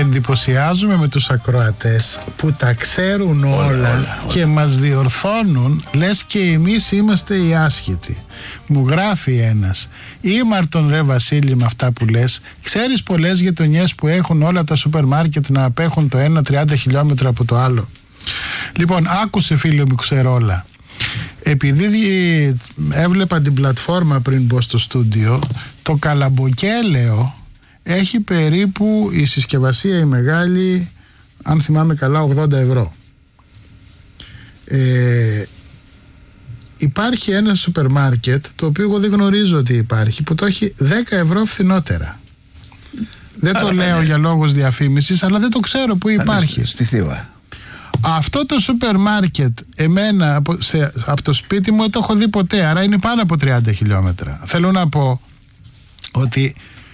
εντυπωσιάζουμε με τους ακροατές που τα ξέρουν όλα και μας διορθώνουν, λες και εμείς είμαστε οι άσχετοι. Μου γράφει ένας: ήμαρτον ρε Βασίλη με αυτά που λες. Ξέρεις πολλές γειτονιές που έχουν όλα τα σούπερ μάρκετ να απέχουν το ένα 30 χιλιόμετρα από το άλλο? Λοιπόν, άκουσε φίλε μου Ξερόλα. Επειδή έβλεπα την πλατφόρμα πριν μπω στο στούντιο, το Καλαμποκέλαιο έχει περίπου η συσκευασία η μεγάλη, αν θυμάμαι καλά, 80 ευρώ. Υπάρχει ένα σούπερ μάρκετ, το οποίο εγώ δεν γνωρίζω ότι υπάρχει, που το έχει 10 ευρώ φθηνότερα. Δεν το λέω για λόγους διαφήμισης, αλλά δεν το ξέρω που υπάρχει. Στη Θήβα. Αυτό το σούπερ μάρκετ εμένα από το σπίτι μου δεν το έχω δει ποτέ, άρα είναι πάνω από 30 χιλιόμετρα. Θέλω να πω ότι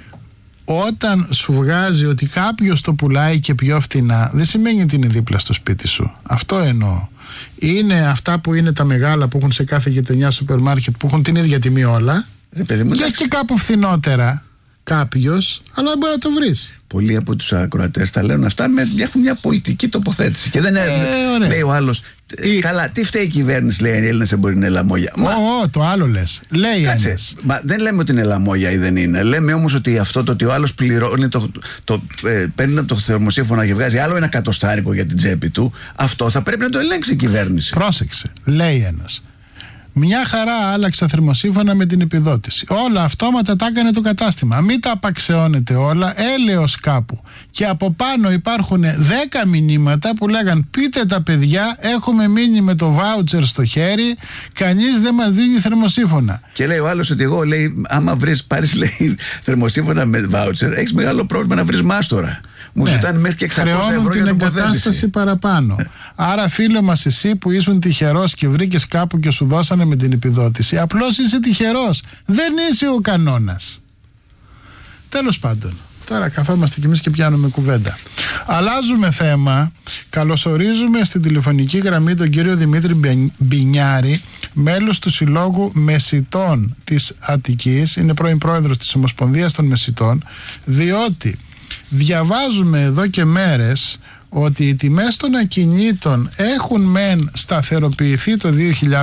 όταν σου βγάζει ότι κάποιος το πουλάει και πιο φτηνά, δεν σημαίνει ότι είναι δίπλα στο σπίτι σου. Αυτό εννοώ. Είναι αυτά που είναι τα μεγάλα που έχουν σε κάθε γειτονιά σούπερ μάρκετ, που έχουν την ίδια τιμή όλα, και κάπου φθηνότερα κάποιος, αλλά δεν μπορεί να το βρεις. Πολλοί από τους ακροατές τα λένε αυτά, έχουν μια πολιτική τοποθέτηση. Και δεν λέει ο άλλος, καλά, τι φταίει η κυβέρνηση, λέει, οι Έλληνες μπορεί να είναι λαμόγια. Το άλλο λες. Λέει ένας. Δεν λέμε ότι είναι λαμόγια ή δεν είναι. Λέμε όμως ότι αυτό το ότι ο άλλος πληρώνει, παίρνει από το θερμοσύμφωνα και βγάζει άλλο ένα κατοστάρικο για την τσέπη του, αυτό θα πρέπει να το ελέγξει η κυβέρνηση. Πρόσεξε, λέει ένας. Μια χαρά άλλαξα θερμοσύμφωνα με την επιδότηση. Όλα αυτόματα τα έκανε το κατάστημα. Μην τα απαξαιώνετε όλα, έλεος κάπου. Και από πάνω υπάρχουν 10 μηνύματα που λέγαν: πείτε τα παιδιά, έχουμε μείνει με το βάουτσερ στο χέρι, κανείς δεν μας δίνει θερμοσύμφωνα. Και λέει ο άλλος ότι εγώ, λέει, άμα πάρεις, λέει, θερμοσύμφωνα με βάουτσερ, έχεις μεγάλο πρόβλημα να βρεις μάστορα. Μου ζητάνε μέχρι και 600 ευρώ για την εγκατάσταση παραπάνω. Άρα, φίλε μας, εσύ που ήσουν τυχερός και βρήκες κάπου και σου δώσανε με την επιδότηση, απλώς είσαι τυχερός. Δεν είσαι ο κανόνας. Τέλος πάντων, τώρα καθόμαστε κι εμείς και πιάνουμε κουβέντα. Αλλάζουμε θέμα. Καλωσορίζουμε στην τηλεφωνική γραμμή τον κύριο Δημήτρη Μπινιάρη, μέλος του Συλλόγου Μεσιτών της Αττικής. Είναι πρώην πρόεδρος της Ομοσπονδίας των Μεσιτών, διότι διαβάζουμε εδώ και μέρες ότι οι τιμές των ακινήτων έχουν μεν σταθεροποιηθεί το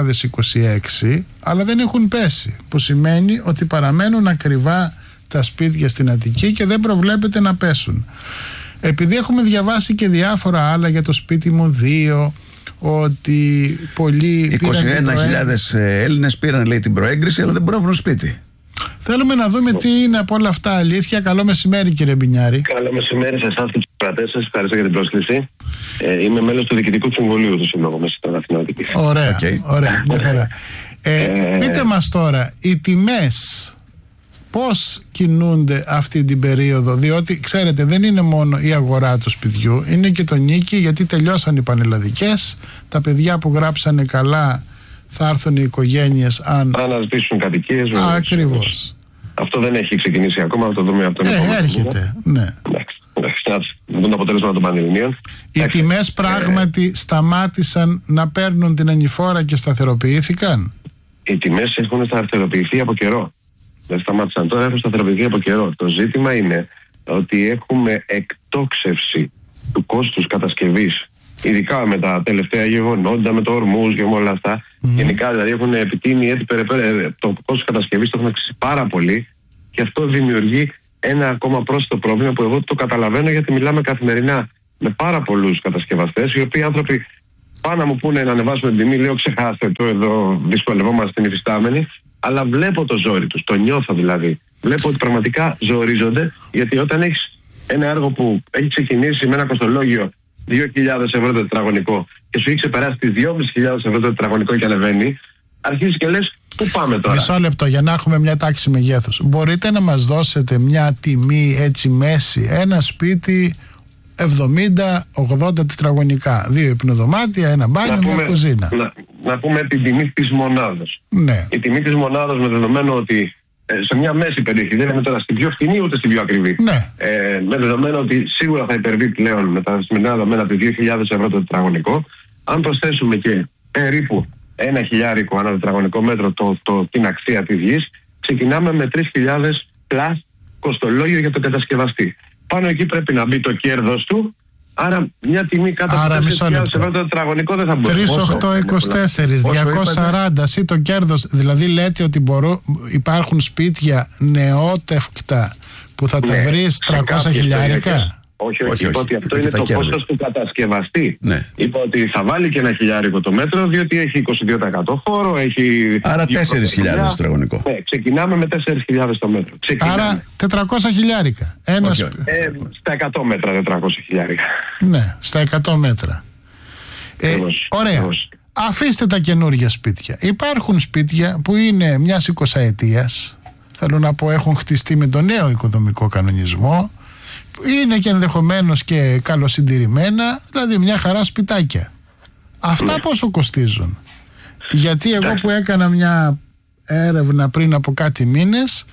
2026, αλλά δεν έχουν πέσει, που σημαίνει ότι παραμένουν ακριβά τα σπίτια στην Αττική και δεν προβλέπεται να πέσουν. Επειδή έχουμε διαβάσει και διάφορα άλλα για το σπίτι μου 2, ότι πολλοί 21.000 Έλληνες πήραν, λέει, την προέγκριση, αλλά δεν μπορούν να βρουν σπίτι. Θέλουμε να δούμε τι είναι από όλα αυτά αλήθεια. Καλό μεσημέρι, κύριε Μπινιάρη. Καλό μεσημέρι σε εσάς και τους κρατές σας. Ευχαριστώ για την πρόσκληση. Είμαι μέλος του Διοικητικού Συμβουλίου του Συλλόγου Μεσιτών Αθηνών. Ωραία, ωραία. Πείτε μας τώρα, οι τιμές πώς κινούνται αυτή την περίοδο? Διότι, ξέρετε, δεν είναι μόνο η αγορά του σπιτιού, είναι και το νίκη, γιατί τελειώσαν οι πανελλαδικές. Τα παιδιά που γράψανε καλά θα έρθουν οι οικογένειες αν αναζητήσουν κατοικίες. Ακριβώς. Αυτό δεν έχει ξεκινήσει ακόμα, θα το δούμε αυτό. Έρχεται, ναι. Εντάξει, να δούμε το αποτέλεσμα των πανελληνίων. Οι τιμές πράγματι σταμάτησαν να παίρνουν την ανηφόρα και σταθεροποιήθηκαν. Οι τιμές έχουν σταθεροποιηθεί από καιρό. Δεν σταμάτησαν τώρα, έχουν σταθεροποιηθεί από καιρό. Το ζήτημα είναι ότι έχουμε εκτόξευση του κόστους κατασκευής, ειδικά με τα τελευταία γεγονότα, με το Ορμούζ και με όλα αυτά. Γενικά δηλαδή έχουν επιτείνει έτσι περαιτέρω, το κόστος κατασκευής το έχουν αυξήσει πάρα πολύ, και αυτό δημιουργεί ένα ακόμα πρόσθετο πρόβλημα που εγώ το καταλαβαίνω, γιατί μιλάμε καθημερινά με πάρα πολλούς κατασκευαστές, οι οποίοι άνθρωποι πάνε να μου πούνε να ανεβάσουμε την τιμή, λέω ξεχάστε το, εδώ δυσκολευόμαστε στην υφιστάμενη, αλλά βλέπω το ζόρι τους, το νιώθω δηλαδή. Βλέπω ότι πραγματικά ζορίζονται, γιατί όταν έχεις ένα έργο που έχει ξεκινήσει με ένα κοστολόγιο 2.000 ευρώ το τετραγωνικό και σου έχει ξεπεράσει τις 2.500 ευρώ το τετραγωνικό και ανεβαίνει, αρχίζεις και λες πού πάμε τώρα. Μισό λεπτό για να έχουμε μια τάξη μεγέθους. Μπορείτε να μας δώσετε μια τιμή έτσι μέση? Ένα σπίτι 70-80 τετραγωνικά, 2 υπνοδωμάτια, ένα μπάνιο, μια κουζίνα. Να πούμε την τιμή της μονάδας. Ναι. Η τιμή της μονάδας, με δεδομένο ότι σε μια μέση περιοχή, δεν είναι τώρα στην πιο φθηνή ούτε στην πιο ακριβή. Ναι. Με δεδομένο ότι σίγουρα θα υπερβεί πλέον με τα σημερινά δεδομένα από 2.000 ευρώ το τετραγωνικό. Αν προσθέσουμε και περίπου 1.000 ανά τετραγωνικό μέτρο την αξία της γης, ξεκινάμε με 3.000 πλάς κοστολόγιο για τον κατασκευαστή. Πάνω εκεί πρέπει να μπει το κέρδος του. Άρα μια τιμή κάτω από 4.000 ευρώ το τετραγωνικό δεν θα μπορεί. 3.824, 240 ή το κέρδος. Δηλαδή λέτε ότι υπάρχουν σπίτια νεότευκτα που θα τα βρεις 300 χιλιάρικα. Όχι, είπα ότι αυτό είναι το κόστος του κατασκευαστή. Ναι. Είπα ότι θα βάλει και 1 χιλιάρικο το μέτρο, διότι έχει 22% χώρο, έχει... Άρα 4.000 τετραγωνικό. Ναι, ξεκινάμε με 4.000 το μέτρο. Άρα 400 χιλιάρικα. Στα 100 μέτρα 400 χιλιάρικα. Ναι, στα 100 μέτρα. Ωραία. Αφήστε τα καινούργια σπίτια. Υπάρχουν σπίτια που είναι μιας 20ετίας, θέλω να πω έχουν χτιστεί με τον νέο οικοδομικό κανονισμό, είναι και ενδεχομένως και καλοσυντηρημένα, δηλαδή μια χαρά σπιτάκια. Αυτά πόσο κοστίζουν? Γιατί εγώ που έκανα μια έρευνα πριν από κάτι μήνες,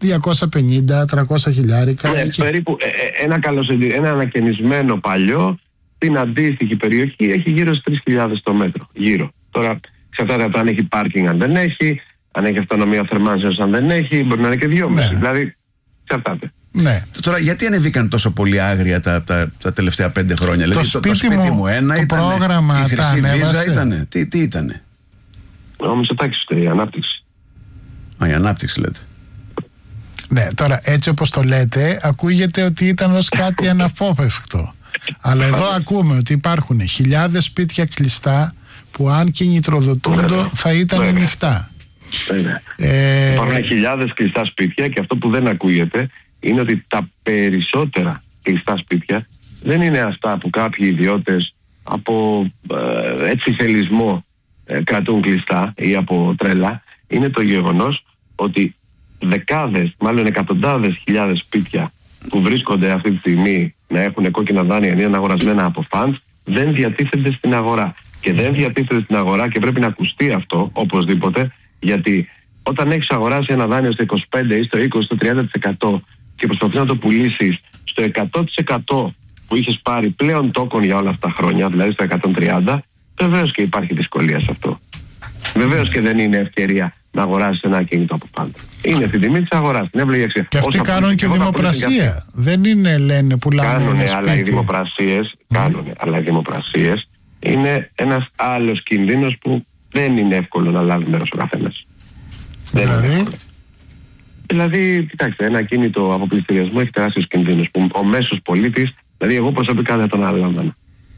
250-300 χιλιάρικα. Ναι, περίπου ένα ανακαινισμένο παλιό στην αντίστοιχη περιοχή έχει γύρω στις 3.000 το μέτρο. Γύρω. Τώρα εξαρτάται από το αν έχει πάρκινγκ, αν δεν έχει, αν έχει αυτονομία θερμάνσεως, αν δεν έχει, μπορεί να είναι και 2,5. Ναι. Δηλαδή εξαρτάται. Ναι. Τώρα, γιατί ανεβήκαν τόσο πολύ άγρια τα τελευταία 5 χρόνια? Δηλαδή, το σπίτι μου ένα ήταν. Η Χρυσή Βίζα ήταν. Τι ήτανε? Ο Μητσοτάκης, η ανάπτυξη. Η ανάπτυξη λέτε. Ναι, τώρα έτσι όπως το λέτε, ακούγεται ότι ήταν ως κάτι αναπόφευκτο. Αλλά εδώ ακούμε ότι υπάρχουν χιλιάδες σπίτια κλειστά που αν κινητροδοτούντο θα ήταν ανοιχτά. Υπάρχουν χιλιάδες κλειστά σπίτια και αυτό που δεν ακούγεται είναι ότι τα περισσότερα κλειστά σπίτια δεν είναι αυτά που κάποιοι ιδιώτες από έτσι θελισμό κρατούν κλειστά ή από τρέλα. Είναι το γεγονός ότι δεκάδες, μάλλον εκατοντάδες χιλιάδες σπίτια που βρίσκονται αυτή τη στιγμή να έχουν κόκκινα δάνεια ή είναι αγορασμένα από funds δεν διατίθενται στην αγορά. Και δεν διατίθενται στην αγορά και πρέπει να ακουστεί αυτό οπωσδήποτε, γιατί όταν έχεις αγοράσει ένα δάνειο στο 25% ή στο 20% στο 30% και προσπαθείς να το πουλήσεις στο 100% που είχες πάρει πλέον τόκον για όλα αυτά τα χρόνια, δηλαδή στο 130%, βεβαίως και υπάρχει δυσκολία σε αυτό. Βεβαίως και δεν είναι ευκαιρία να αγοράσεις ένα ακίνητο από πάντα. Είναι στην τιμή της αγοράς, την εύλογη αξία. Και αυτοί κάνουν και δημοπρασία. Δεν είναι, λένε, πουλάνε ένα σπίτι. Αλλά οι δημοπρασίες είναι ένας άλλος κινδύνος που δεν είναι εύκολο να λάβει μέρος ο καθένας. Δηλαδή, κοιτάξτε, ένα ακίνητο από πληστηριασμό έχει τεράστιους κινδύνους που ο μέσος πολίτης, δηλαδή εγώ προσωπικά δεν τον αναλαμβάνω.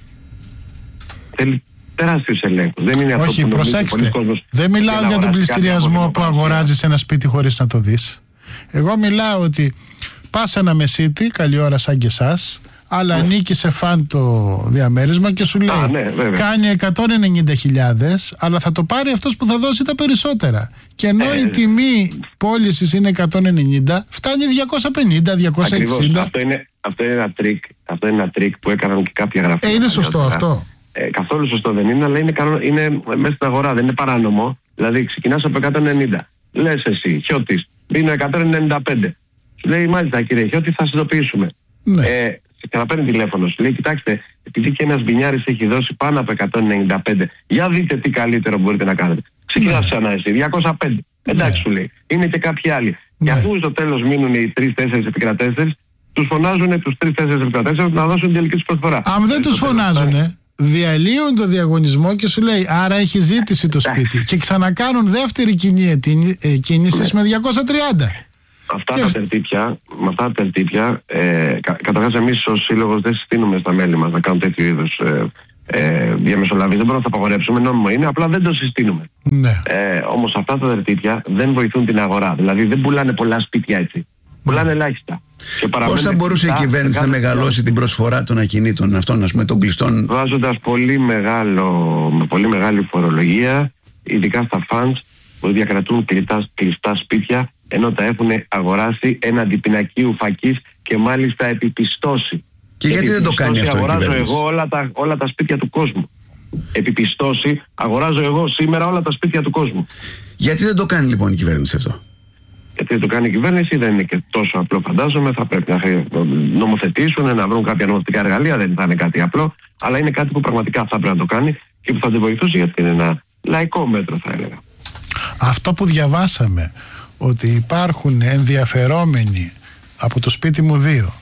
Θέλει τεράστιους ελέγχους. Δεν είναι αυτό που προσέξτε. Δεν μιλάω για τον πληστηριασμό που αγοράζεις ένα σπίτι χωρίς να το δεις. Εγώ μιλάω ότι πας ένα μεσίτη, καλή ώρα σαν και εσάς, αλλά ανήκει σε φαν το διαμέρισμα και σου λέει κάνει 190.000, αλλά θα το πάρει αυτός που θα δώσει τα περισσότερα. Και ενώ η τιμή πώλησης είναι 190, φτάνει 250-260. Αυτό είναι ένα τρίκ που έκαναν και κάποια γραφεία. Είναι σωστό αυτό? Καθόλου σωστό δεν είναι, αλλά είναι μέσα στην αγορά, δεν είναι παράνομο. Δηλαδή ξεκινάς από 190. Λες εσύ, Χιώτης, δίνω 195. Σου λέει, μάλιστα κύριε Χιώτη, θα συνειδητοποιήσουμε. Και να παίρνει τηλέφωνο, σου λέει, κοιτάξτε, επειδή και ένας μπινιάρης έχει δώσει πάνω από 195, για δείτε τι καλύτερο μπορείτε να κάνετε. Ξεκινάς ξανά εσύ, 205. Εντάξει, σου λέει. Είναι και κάποιοι άλλοι. Και αφού στο τέλος μείνουν οι 3-4 επικρατέστες, τους φωνάζουν τους 3-4 επικρατέστες να δώσουν την τελική τους προσφορά. Αν δεν τους φωνάζουνε, διαλύουν το διαγωνισμό και σου λέει, άρα έχει ζήτηση το σπίτι. Και ξανακάνουν δεύτερη κίνηση με 230. Με αυτά τα τερτύπια, καταρχάς εμείς ως σύλλογος δεν συστήνουμε στα μέλη μας να κάνουν τέτοιου είδους διαμεσολαβήσεις. Δεν μπορούμε να τα απαγορέψουμε, νόμιμο είναι, απλά δεν το συστήνουμε. Όμως αυτά τα τερτύπια δεν βοηθούν την αγορά. Δηλαδή δεν πουλάνε πολλά σπίτια έτσι. Πουλάνε ελάχιστα. Πώς θα μπορούσε η κυβέρνηση να μεγαλώσει την προσφορά των ακινήτων αυτών, ας πούμε, των κλειστών? Βάζοντας με πολύ μεγάλη φορολογία, ειδικά στα funds που διακρατούν κλειστά σπίτια, ενώ τα έχουν αγοράσει έναντι πινακίου φακής και μάλιστα επιπιστώσει. Και γιατί δεν το κάνει αυτό η κυβέρνηση? Αγοράζω εγώ όλα τα σπίτια του κόσμου. Επιπιστώσει, αγοράζω εγώ σήμερα όλα τα σπίτια του κόσμου. Γιατί δεν το κάνει λοιπόν η κυβέρνηση αυτό? Γιατί δεν το κάνει η κυβέρνηση, δεν είναι και τόσο απλό, φαντάζομαι. Θα πρέπει να νομοθετήσουν, να βρουν κάποια νομοθετικά εργαλεία, δεν θα είναι κάτι απλό, αλλά είναι κάτι που πραγματικά θα πρέπει να το κάνει και που θα την βοηθούσε, γιατί είναι ένα λαϊκό μέτρο, θα έλεγα. Αυτό που διαβάσαμε, ότι υπάρχουν ενδιαφερόμενοι από το σπίτι μου 2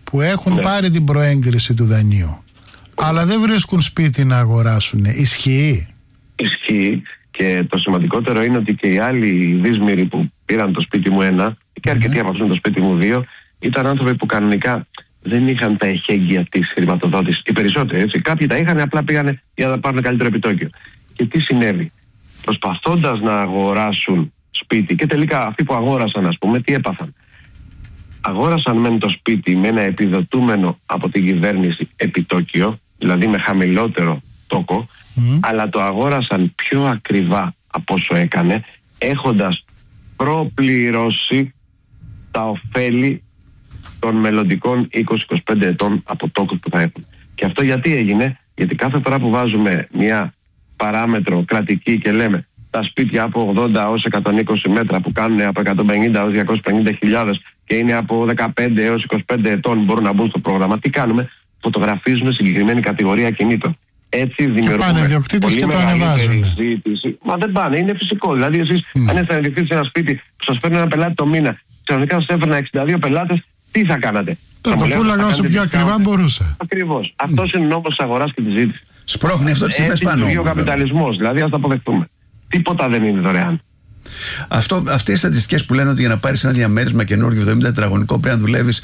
που έχουν πάρει την προέγκριση του δανείου, αλλά δεν βρίσκουν σπίτι να αγοράσουν. Ισχύει? Ισχύει, και το σημαντικότερο είναι ότι και οι άλλοι δύσμηροι που πήραν το σπίτι μου 1 και αρκετοί από αυτούς το σπίτι μου 2 ήταν άνθρωποι που κανονικά δεν είχαν τα εχέγγυα της χρηματοδότησης. Οι περισσότεροι, έτσι. Κάποιοι τα είχαν, απλά πήγανε για να πάρουν καλύτερο επιτόκιο. Και τι συνέβη? Προσπαθώντας να αγοράσουν σπίτι, και τελικά αυτοί που αγόρασαν, ας πούμε, τι έπαθαν? Αγόρασαν μεν το σπίτι με ένα επιδοτούμενο από την κυβέρνηση επιτόκιο, δηλαδή με χαμηλότερο τόκο, αλλά το αγόρασαν πιο ακριβά από όσο έκανε, έχοντας προπληρώσει τα ωφέλη των μελλοντικών 20-25 ετών από τόκους που θα έχουν. Και αυτό γιατί έγινε? Γιατί κάθε φορά που βάζουμε μια παράμετρο κρατική και λέμε τα σπίτια από 80 έως 120 μέτρα που κάνουν από 150 έως 250.000 και είναι από 15 έως 25 ετών μπορούν να μπουν στο πρόγραμμα, τι κάνουμε? Φωτογραφίζουμε συγκεκριμένη κατηγορία κινήτων. Έτσι δημιουργούμε πολύ μεγαλύτερη ζήτηση. Μα δεν πάνε, είναι φυσικό. Δηλαδή, εσείς αν είστε να διευθύνετε ένα σπίτι που σας παίρνει ένα πελάτη το μήνα, ξαφνικά σας έφερνα 62 πελάτες, τι θα κάνατε? Το πούλαγα όσο πιο ακριβά μπορούσα. Ακριβώς. Αυτός είναι ο νόμος της αγοράς και της ζήτησης. Σπρώχνει αυτό τις τιμές πάνω. Έτσι λειτουργεί ο καπιταλισμός. Δηλαδή, ας το αποδεχτούμε. Τίποτα δεν είναι δωρεάν. Αυτές οι στατιστικές που λένε ότι για να πάρεις ένα διαμέρισμα καινούργιο 70 τετραγωνικό πρέπει να δουλεύεις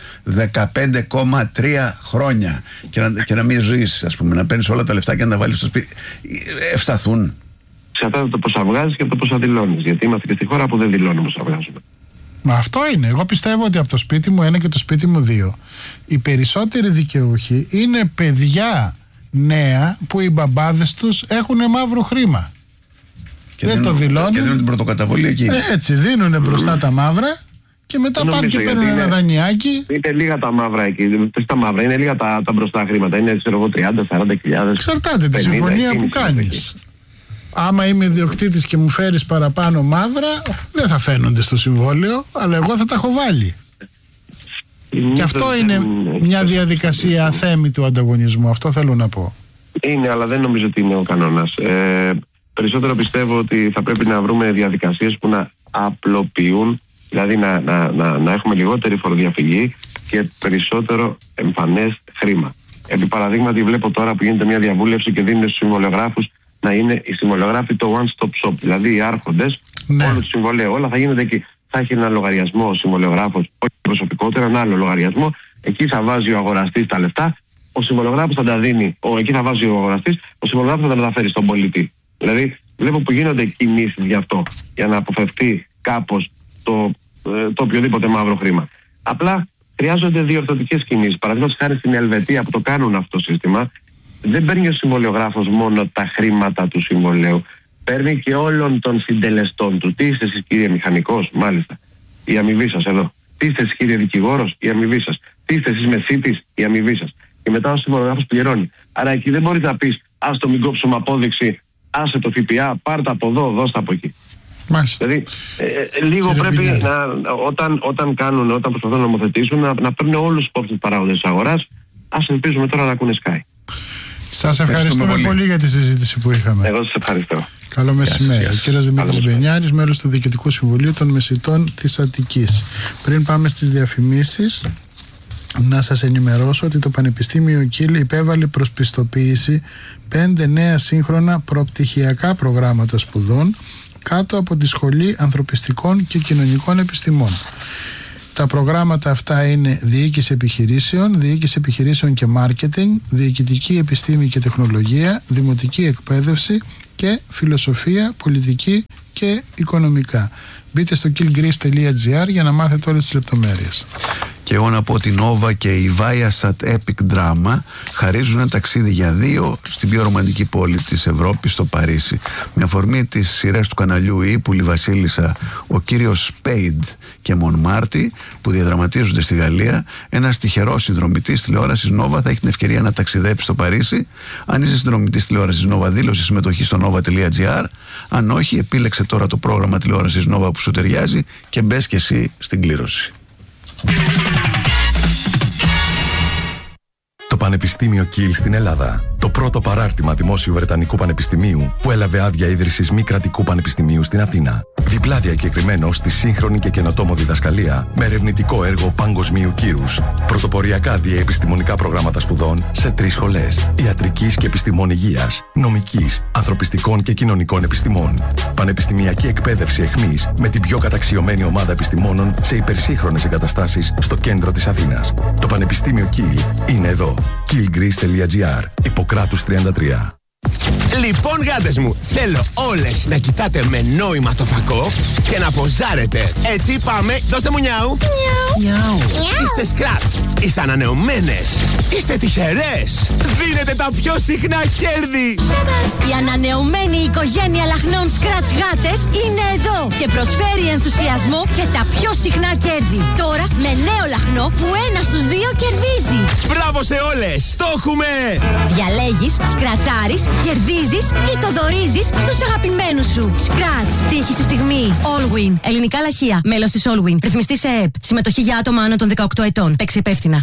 15,3 χρόνια και να μην ζεις, ας πούμε, να παίρνεις όλα τα λεφτά και να τα βάλεις στο σπίτι, ευσταθούν? Εξαρτάται το πόσα βγάζεις και από το πόσα δηλώνεις. Γιατί είμαστε και στη χώρα που δεν δηλώνουμε όσα βγάζουμε. Μα αυτό είναι. Εγώ πιστεύω ότι από το σπίτι μου 1 και το σπίτι μου 2 οι περισσότεροι δικαιούχοι είναι παιδιά νέα που οι μπαμπάδες τους έχουν μαύρο χρήμα. Και δεν το δηλώνουν. Και δίνουν την πρωτοκαταβολή εκεί. Έτσι, δίνουν μπροστά τα μαύρα και μετά πάνε και παίρνουν ένα δανειάκι. Είναι λίγα τα μαύρα εκεί. Τα μαύρα είναι λίγα τα μπροστά χρήματα. Είναι 30-40 Εξαρτάται τη συμφωνία που κάνεις. Άμα είμαι ιδιοκτήτης και μου φέρεις παραπάνω μαύρα, δεν θα φαίνονται στο συμβόλαιο, αλλά εγώ θα τα έχω βάλει. Και αυτό είναι μια διαδικασία αθέμη του ανταγωνισμού. Αυτό θέλω να πω. Είναι, αλλά δεν νομίζω ότι είναι ο κανόνας. Περισσότερο πιστεύω ότι θα πρέπει να βρούμε διαδικασίες που να απλοποιούν, δηλαδή να έχουμε λιγότερη φοροδιαφυγή και περισσότερο εμφανές χρήμα. Επί παραδείγματι, βλέπω τώρα που γίνεται μια διαβούλευση και δίνουν στους συμβολιογράφους να είναι οι συμβολιογράφοι το one-stop shop, δηλαδή οι άρχοντες όλου του συμβολέου. Όλα θα γίνονται εκεί. Θα έχει ένα λογαριασμό ο συμβολιογράφος, όχι προσωπικότερο, ένα άλλο λογαριασμό. Εκεί θα βάζει ο αγοραστής τα λεφτά, ο συμβολιογράφος θα τα δίνει. Εκεί θα βάζει ο αγοραστής, ο συμβολιογράφος θα τα μεταφέρει στον πολιτή. Δηλαδή, βλέπω που γίνονται κινήσεις γι' αυτό, για να αποφευθεί κάπως το οποιοδήποτε μαύρο χρήμα. Απλά χρειάζονται διορθωτικές κινήσεις. Παραδείγματος χάρη στην Ελβετία που το κάνουν αυτό το σύστημα, δεν παίρνει ο συμβολιογράφος μόνο τα χρήματα του συμβολέου, παίρνει και όλων των συντελεστών του. Τι είστε εσείς, κύριε μηχανικός? Μάλιστα. Η αμοιβή σας εδώ. Τι είστε εσείς, κύριε δικηγόρος? Η αμοιβή σας. Τι είστε εσείς, μεσίτης? Η αμοιβή σας. Και μετά ο συμβολιογράφος πληρώνει. Άρα εκεί δεν μπορείς να πεις, ας το μην κόψουμε απόδειξη, άσε το ΦΠΑ, πάρτε από εδώ, δώστε από εκεί. Μάλιστα. Δηλαδή, λίγο κύριε πρέπει όταν προσπαθούν να νομοθετήσουν, να παίρνουν όλους τους υπόψη παράγοντες της αγοράς. Ας ελπίζουμε τώρα να ακούνε Sky. Σας ευχαριστούμε πολύ για τη συζήτηση που είχαμε. Εγώ σας ευχαριστώ. Καλό μεσημέρι. Ο κύριος Δημήτρης Μπενιάρης, μέλος του Διοικητικού Συμβουλίου των Μεσιτών της Αττικής. Πριν πάμε στις διαφημίσεις, να σας ενημερώσω ότι το Πανεπιστήμιο Κίλ υπέβαλε προς πιστοποίηση 5 νέα σύγχρονα προπτυχιακά προγράμματα σπουδών κάτω από τη Σχολή Ανθρωπιστικών και Κοινωνικών Επιστημών. Τα προγράμματα αυτά είναι Διοίκηση Επιχειρήσεων και Μάρκετινγκ, Διοικητική Επιστήμη και Τεχνολογία, Δημοτική Εκπαίδευση και Φιλοσοφία, Πολιτική και Οικονομικά. Μπείτε στο killgreece.gr για να μάθετε όλες τις λεπτομέρειες. Και εγώ να πω ότι η Nova και η Viasat Epic Drama χαρίζουν ένα ταξίδι για 2 στην πιο ρομαντική πόλη της Ευρώπης, στο Παρίσι. Με αφορμή τις σειρές του καναλιού Η Ύπουλη Βασίλισσα, ο κύριος Σπέιντ και Μονμάρτι, που διαδραματίζονται στη Γαλλία, ένας τυχερός συνδρομητής τηλεόρασης Nova θα έχει την ευκαιρία να ταξιδέψει στο Παρίσι. Αν είσαι συνδρομητής τηλεόρασης Nova, δήλωσε συμμετοχή στο nova.gr. Αν όχι, επίλεξε τώρα το πρόγραμμα τηλεόρασης Nova που σου ταιριάζει και μπες και εσύ στην κλήρωση. Το Πανεπιστήμιο Κιλ στην Ελλάδα Το πρώτο παράρτημα δημόσιου Βρετανικού Πανεπιστημίου που έλαβε άδεια ίδρυσης μη κρατικού πανεπιστημίου στην Αθήνα. Διπλά διακεκριμένο στη σύγχρονη και καινοτόμο διδασκαλία με ερευνητικό έργο παγκοσμίου κύρους. Πρωτοποριακά διαεπιστημονικά προγράμματα σπουδών σε 3 σχολές: ιατρικής και επιστημών υγείας, νομικής, ανθρωπιστικών και κοινωνικών επιστημών. Πανεπιστημιακή εκπαίδευση εχμής με την πιο καταξιωμένη ομάδα επιστημόνων σε υπερσύγχρονες εγκαταστάσεις στο κέντρο της Αθήνας. Το Πανεπιστήμιο Kiel είναι εδώ. kielgreece.gr, Ιπποκράτους 33. Λοιπόν, γάτες μου, θέλω όλες να κοιτάτε με νόημα το φακό και να ποζάρετε. Έτσι πάμε, δώστε μου νιάου. Νιάου. Είστε σκράτς, είστε ανανεωμένες, είστε τυχερές. Δίνετε τα πιο συχνά κέρδη. Η ανανεωμένη οικογένεια λαχνών σκράτς γάτες είναι εδώ και προσφέρει ενθουσιασμό και τα πιο συχνά κέρδη. Τώρα με νέο λαχνό που 1 στους 2 κερδίζει. Μπράβο σε όλες, το έχουμε. Διαλέγεις, σκρατσάρεις, κερδίζεις ή το δωρίζεις στους αγαπημένους σου. Scratch. Τύχη στη στιγμή. Allwin. Ελληνικά λαχεία. Μέλος της Allwin. Ρυθμιστή σε ΕΕΠ. Συμμετοχή για άτομα άνω των 18 ετών. Παίξει υπεύθυνα.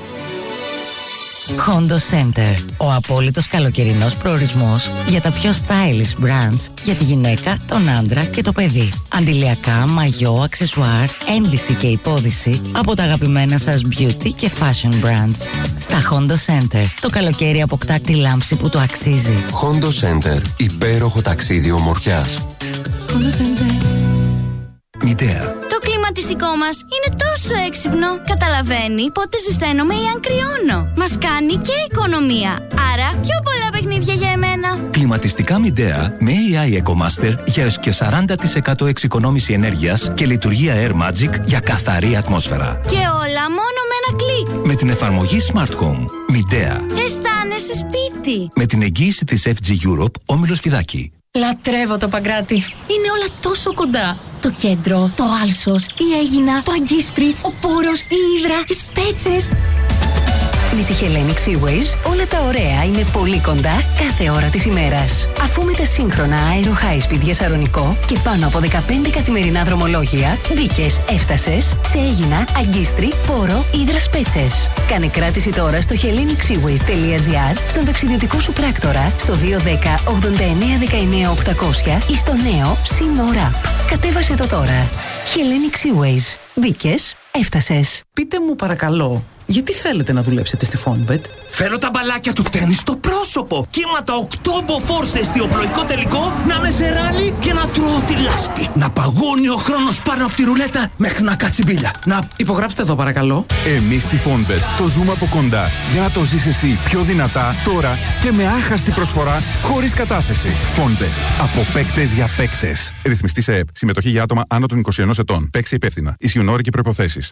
Hondo Center. Ο απόλυτος καλοκαιρινός προορισμός για τα πιο stylish brands για τη γυναίκα, τον άντρα και το παιδί. Αντιλιακά, μαγιό, αξεσουάρ, ένδυση και υπόδυση από τα αγαπημένα σας beauty και fashion brands. Στα Hondo Center. Το καλοκαίρι αποκτά τη λάμψη που το αξίζει. Hondo Center. Υπέροχο ταξίδι ομορφιάς. Hondo Center. Μητέα. Το κλιματιστικό μας είναι τόσο έξυπνο. Καταλαβαίνει πότε ζεσταίνομαι ή αν κρυώνω. Μας κάνει και οικονομία. Άρα πιο πολλά παιχνίδια για εμένα. Κλιματιστικά Midea με AI EcoMaster για έως και 40% εξοικονόμηση ενέργειας και λειτουργία Air Magic για καθαρή ατμόσφαιρα. Και όλα μόνο με ένα κλικ. Με την εφαρμογή Smart Home. Midea. Αισθάνεσαι σπίτι. Με την εγγύηση της FG Europe, Όμιλος Φιδάκη. Λατρεύω το Παγκράτη. Είναι όλα τόσο κοντά. Το κέντρο, το Άλσος, η Αίγινα, το Αγκίστρι, ο Πόρος, η Ύδρα, οι Σπέτσες. Με τη Hellenic Seaways όλα τα ωραία είναι πολύ κοντά κάθε ώρα της ημέρας. Αφού με τα σύγχρονα Aero High Speed για Σαρονικό και πάνω από 15 καθημερινά δρομολόγια, μπήκες, έφτασες σε Αίγινα, Αγκίστρι, Πόρο, Ύδρα, Σπέτσες. Κάνε κράτηση τώρα στο HellenicSeaways.gr, στον ταξιδιωτικό σου πράκτορα, στο 210 89 19 800 ή στο νέο Sea App. Κατέβασε το τώρα. Hellenic Seaways. Μπήκες, έφτασες. Πείτε μου παρακαλώ, γιατί θέλετε να δουλέψετε στη Fonbet? Θέλω τα μπαλάκια του τένις στο πρόσωπο. Κύματα 8 μποφόρ σε εστιοπλοϊκό τελικό, να με σε ράλι και να τρώω τη λάσπη. Να παγώνει ο χρόνος πάνω από τη ρουλέτα μέχρι να κάτσει μπίλια. Να υπογράψτε εδώ παρακαλώ. Εμείς στη Fonbet το ζούμε από κοντά για να το ζεις εσύ πιο δυνατά τώρα και με άχαστη προσφορά χωρίς κατάθεση. Fonbet. Από παίκτες για παίκτες. Ρυθμιστή σε ΕΕΠ. Συμμετοχή για άτομα άνω των 21 ετών. Παίξει υπεύθυνα. Ισχύουν όροι και προϋποθέσεις.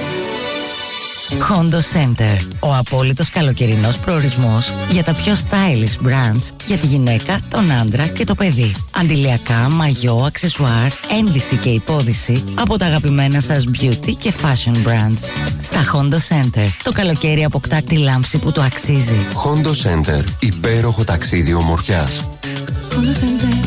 Hondo Center. Ο απόλυτος καλοκαιρινός προορισμός για τα πιο stylish brands για τη γυναίκα, τον άντρα και το παιδί. Αντιλιακά, μαγιό, αξεσουάρ, ένδυση και υπόδυση από τα αγαπημένα σας beauty και fashion brands. Στα Hondo Center. Το καλοκαίρι αποκτά τη λάμψη που το αξίζει. Hondo Center. Υπέροχο ταξίδι ομορφιάς. Hondo Center.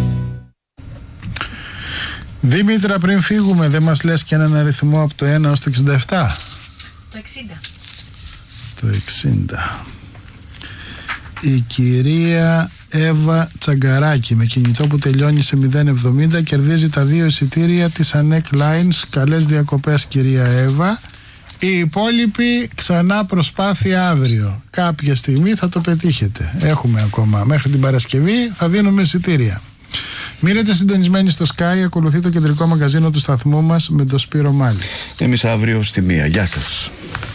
Δήμητρα, πριν φύγουμε, δεν μας λες και έναν αριθμό από το 1 ως το 67? Το 60. Το 60. Η κυρία Εύα Τσαγκαράκη με κινητό που τελειώνει σε 070 κερδίζει τα 2 εισιτήρια της Anec Lines. Καλές διακοπές, κυρία Εύα. Οι υπόλοιποι ξανά προσπάθεια αύριο. Κάποια στιγμή θα το πετύχετε. Έχουμε ακόμα μέχρι την Παρασκευή, θα δίνουμε εισιτήρια. Μείνετε συντονισμένοι στο Sky, ακολουθεί το κεντρικό μαγαζίνο του σταθμού μας με τον Σπύρο Μάλη. Εμείς αύριο στη 1. Γεια σας.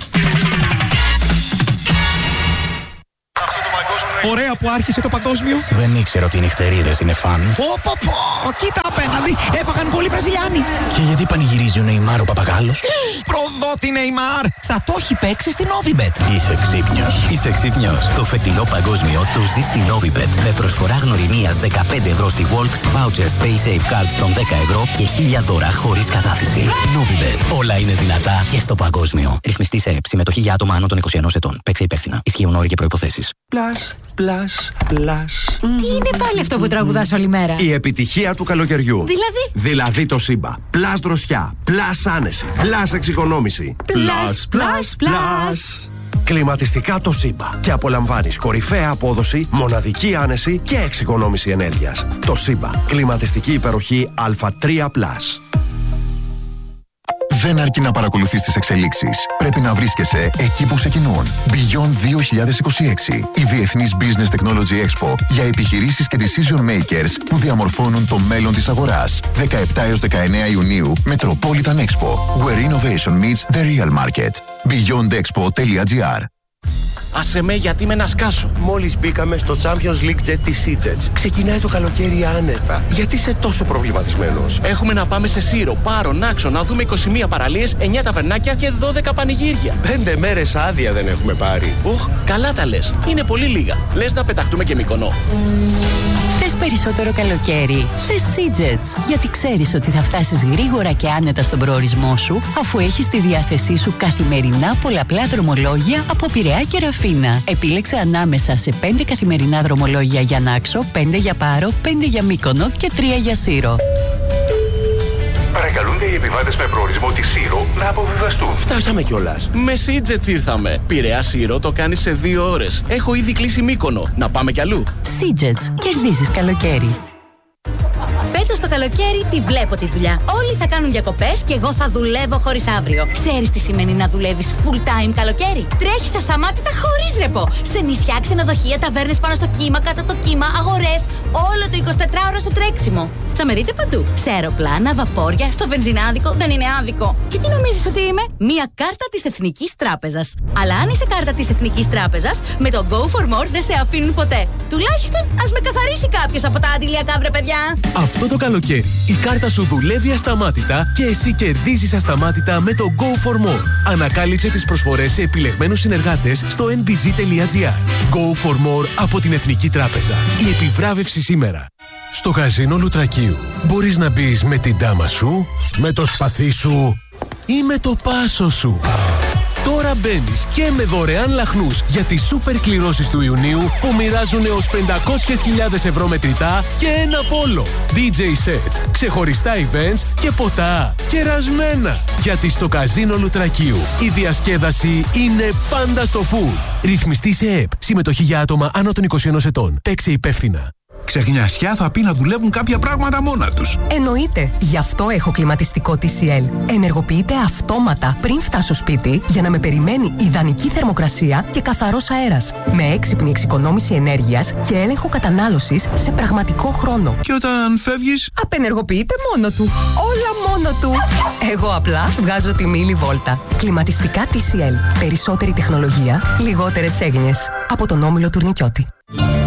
Ωραία που άρχισε το παγκόσμιο. Δεν ήξερα ότι οι νυχτερίδες είναι φαν. Πω, κοίτα απέναντι, έφαγαν γκολ οι Βραζιλιάνοι. Και γιατί πανηγυρίζει ο Νεϊμάρ ο παπαγάλος? Προδότη Νεϊμάρ, θα το έχει παίξει στην Novibet. Είσαι ξύπνιος. Το φετινό παγκόσμιο το ζει στην Novibet. Με προσφορά γνωριμίας 15 ευρώ στη Volt, vouchers PaySafe Cards των 10 ευρώ και 1000 δώρα χωρίς κατάθεση. Novibet. Όλα είναι δυνατά και στο παγκόσμιο. Ρυθμιστή σε ΕΕΠ. Συμμετοχή για άτομα άνω των 21 ετών. Παίξε υπεύθυνα. Ισχύουν όροι και προϋποθέσεις. Πλάς. Τι είναι πάλι αυτό που τραγουδάς όλη μέρα? Η επιτυχία του καλοκαιριού. Δηλαδή το Σύμπα. Πλάς δροσιά. Πλάς άνεση. Πλάς εξοικονόμηση. Πλάς. Κλιματιστικά Toshiba. Και απολαμβάνεις κορυφαία απόδοση, μοναδική άνεση και εξοικονόμηση ενέργειας. Toshiba. Κλιματιστική υπεροχή Α3+. Δεν αρκεί να παρακολουθείς τις εξελίξεις. Πρέπει να βρίσκεσαι εκεί που ξεκινούν. Beyond 2026. Η Διεθνής Business Technology Expo για επιχειρήσεις και decision makers που διαμορφώνουν το μέλλον της αγοράς. 17 έως 19 Ιουνίου, Metropolitan Expo. Where innovation meets the real market. beyondexpo.gr. Άσε με, γιατί με να σκάσω. Μόλις μπήκαμε στο Champions League Jet της SeaJets. Ξεκινάει το καλοκαίρι άνετα. Γιατί είσαι τόσο προβληματισμένος? Έχουμε να πάμε σε Σύρο, Πάρο, Νάξο, να δούμε 21 παραλίες, 9 ταβερνάκια και 12 πανηγύρια. 5 μέρες άδεια δεν έχουμε πάρει. Καλά τα λες. Είναι πολύ λίγα. Λες να πεταχτούμε και Μυκονό. Θες περισσότερο καλοκαίρι? Θες SeaJets. Γιατί ξέρεις ότι θα φτάσεις γρήγορα και άνετα στον προορισμό σου, αφού έχεις στη διάθεσή σου καθημερινά πολλαπλά δρομολόγια από Πειραιά και Ραφίνα. Επίλεξε ανάμεσα σε 5 καθημερινά δρομολόγια για Νάξο, 5 για Πάρο, 5 για Μύκονο και 3 για Σύρο. Παρακαλούνται οι επιβάτες με προορισμό τη Σύρο να αποβιβαστούν. Φτάσαμε κιόλας. Με SeaJets ήρθαμε. Πειραιά Σύρο το κάνεις σε 2 ώρες. Έχω ήδη κλείσει Μύκονο. Να πάμε κι αλλού. SeaJets. Κερδίζεις καλοκαίρι. Φέτος το καλοκαίρι τη βλέπω τη δουλειά. Όλοι θα κάνουν διακοπές και εγώ θα δουλεύω χωρίς αύριο. Ξέρεις τι σημαίνει να δουλεύεις full time καλοκαίρι? Τρέχεις ασταμάτητα χωρίς ρεπό. Σε νησιά, ξενοδοχεία, ταβέρνες πάνω στο κύμα, κάτω από το κύμα, αγορές. Όλο το 24ωρο στο τρέξιμο. Θα με δείτε παντού. Σε αεροπλάνα, βαπόρια, στο βενζινάδικο. Δεν είναι άδικο. Και τι νομίζεις ότι είμαι? Μία κάρτα της Εθνικής Τράπεζας. Αλλά αν είσαι κάρτα της Εθνικής Τράπεζας, με το Go for More δεν σε αφήνουν ποτέ. Τουλάχιστον ας με καθαρίσει κάποιος από τα αντιλιακά, βρε παιδιά. Αυτό το καλοκαίρι η κάρτα σου δουλεύει ασταμάτητα και εσύ κερδίζεις ασταμάτητα με το Go for More. Ανακάλυψε τις προσφορές σε επιλεγμένους συνεργάτες στο nbg.gr. Go for More από την Εθνική Τράπεζα. Η επιβράβευση σήμερα. Στο καζίνο Λουτρακίου μπορείς να μπεις με την ντάμα σου, με το σπαθί σου ή με το πάσο σου. Τώρα μπαίνεις και με δωρεάν λαχνούς για τις σούπερ κληρώσεις του Ιουνίου που μοιράζουν έως 500.000 ευρώ μετρητά και ένα πόλο. DJ sets, ξεχωριστά events και ποτά. Κερασμένα. Γιατί στο καζίνο Λουτρακίου η διασκέδαση είναι πάντα στο full. Ρυθμιστή σε ΕΕΠ. Συμμετοχή για άτομα άνω των 21 ετών. Παίξε υπεύθυνα. Ξεχνιασιά θα πει να δουλεύουν κάποια πράγματα μόνα τους. Εννοείται. Γι' αυτό έχω κλιματιστικό TCL. Ενεργοποιείται αυτόματα πριν φτάσω σπίτι για να με περιμένει ιδανική θερμοκρασία και καθαρός αέρας. Με έξυπνη εξοικονόμηση ενέργειας και έλεγχο κατανάλωσης σε πραγματικό χρόνο. Και όταν φεύγεις, απενεργοποιείται μόνο του. Όλα μόνο του. Εγώ απλά βγάζω τη μίλη βόλτα. Κλιματιστικά TCL. Περισσότερη τεχνολογία, λιγότερες έγνοιες. Από τον Όμιλο Τουρνικιώτη.